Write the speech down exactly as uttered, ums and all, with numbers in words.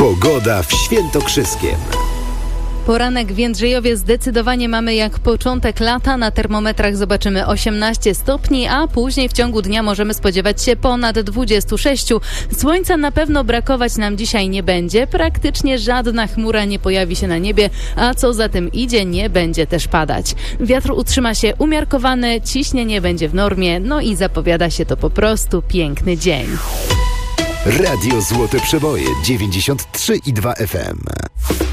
Pogoda w Świętokrzyskiem. Poranek w Jędrzejowie zdecydowanie mamy jak początek lata. Na termometrach zobaczymy osiemnaście stopni, a później w ciągu dnia możemy spodziewać się ponad dwadzieścia sześć. Słońca na pewno brakować nam dzisiaj nie będzie. Praktycznie żadna chmura nie pojawi się na niebie, a co za tym idzie, nie będzie też padać. Wiatr utrzyma się umiarkowany, ciśnienie będzie w normie, no i zapowiada się to po prostu piękny dzień. Radio Złote Przeboje dziewięćdziesiąt trzy i dwa F M.